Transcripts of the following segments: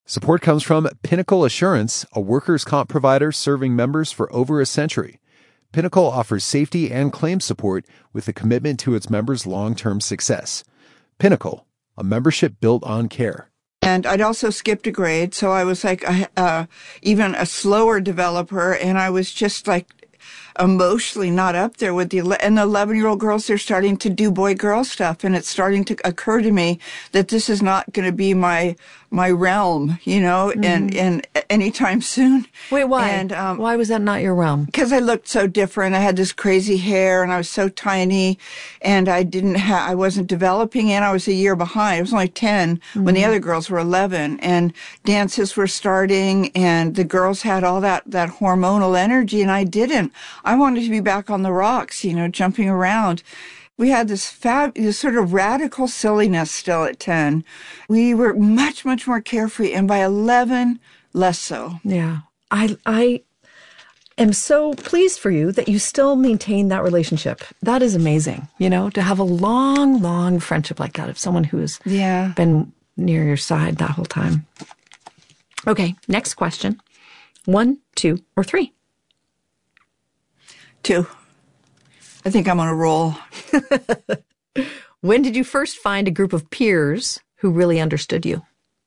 Support comes from Pinnacle Assurance, a workers' comp provider serving members for over a century. Pinnacle offers safety and claim support with a commitment to its members' long-term success. Pinnacle, a membership built on care. And I'd also skipped a grade, so I was like even a slower developer, and I was just like emotionally not up there with the 11-year-old girls. They're starting to do boy-girl stuff, and it's starting to occur to me that this is not going to be my realm, and anytime soon. Wait, why? And why was that not your realm? Because I looked so different. I had this crazy hair, and I was so tiny, and I wasn't developing, and I was a year behind. I was only 10 when the other girls were 11, and dances were starting, and the girls had all that hormonal energy, and I didn't. I wanted to be back on the rocks, jumping around. We had this sort of radical silliness still at 10. We were much, much more carefree, and by 11, less so. Yeah. I am so pleased for you that you still maintain that relationship. That is amazing, to have a long, long friendship like that of someone who's been near your side that whole time. Okay, next question. 1, 2, or 3? 2. I think I'm on a roll. When did you first find a group of peers who really understood you?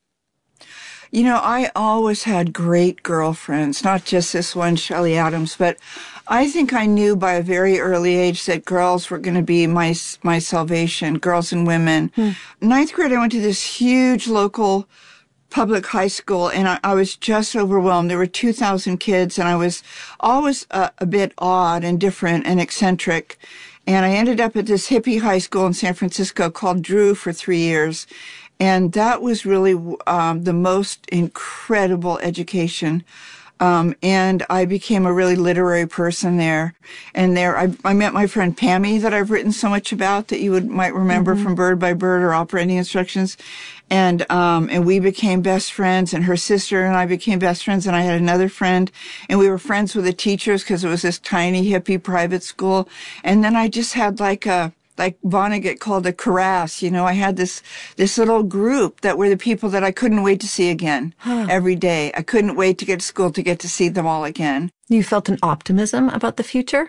I always had great girlfriends, not just this one, Shelley Adams, but I think I knew by a very early age that girls were going to be my salvation, girls and women. 9th grade, I went to this huge local public high school, and I was just overwhelmed. There were 2,000 kids, and I was always a bit odd and different and eccentric. And I ended up at this hippie high school in San Francisco called Drew for 3 years. And that was really the most incredible education. And I became a really literary person there. And there I met my friend Pammy that I've written so much about that you might remember from Bird by Bird or Operating Instructions. And we became best friends, and her sister and I became best friends, and I had another friend, and we were friends with the teachers because it was this tiny hippie private school. And then I just had like Vonnegut called a karass, I had this little group that were the people that I couldn't wait to see again every day. I couldn't wait to get to school to get to see them all again. You felt an optimism about the future?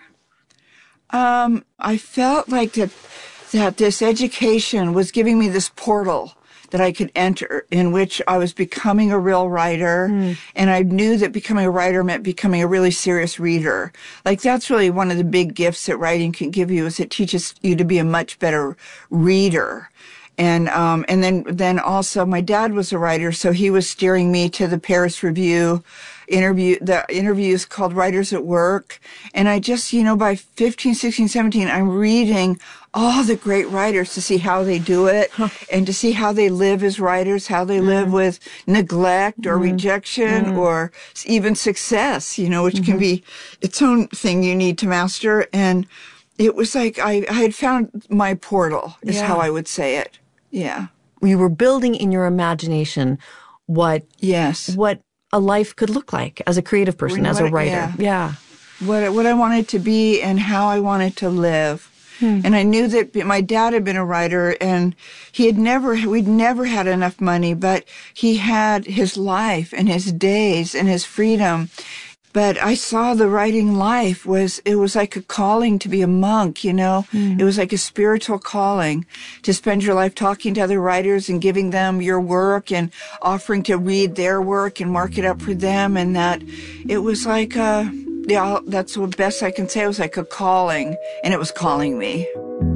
I felt like that this education was giving me this portal that I could enter, in which I was becoming a real writer. And I knew that becoming a writer meant becoming a really serious reader. Like, that's really one of the big gifts that writing can give you, is it teaches you to be a much better reader. And then also my dad was a writer, so he was steering me to the Paris Review the interviews called Writers at Work. And I just, by 15, 16, 17, I'm reading all the great writers to see how they do it and to see how they live as writers, how they live with neglect or rejection or even success, which can be its own thing you need to master. And it was like I had found my portal, is how I would say it. Yeah. You were building in your imagination what a life could look like as a creative person, as a writer. Yeah. What I wanted to be and how I wanted to live. And I knew that my dad had been a writer, and we'd never had enough money, but he had his life and his days and his freedom. But I saw the writing life it was like a calling to be a monk, It was like a spiritual calling to spend your life talking to other writers and giving them your work and offering to read their work and mark it up for them. And that it was like that's the best I can say. It was like a calling, and it was calling me.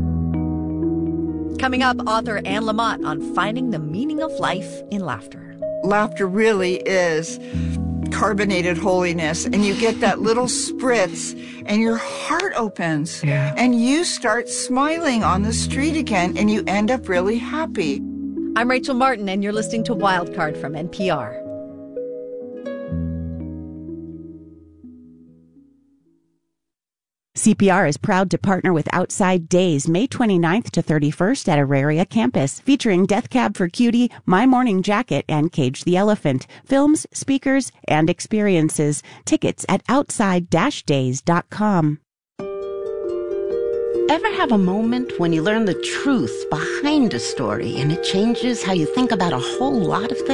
Coming up, author Anne Lamott on finding the meaning of life in laughter. Laughter really is carbonated holiness, and you get that little spritz and your heart opens and you start smiling on the street again, and you end up really happy. I'm Rachel Martin, and you're listening to Wildcard from NPR. CPR is proud to partner with Outside Days, May 29th to 31st at Auraria campus, featuring Death Cab for Cutie, My Morning Jacket, and Cage the Elephant. Films, speakers, and experiences. Tickets at outside-days.com. Ever have a moment when you learn the truth behind a story and it changes how you think about a whole lot of things?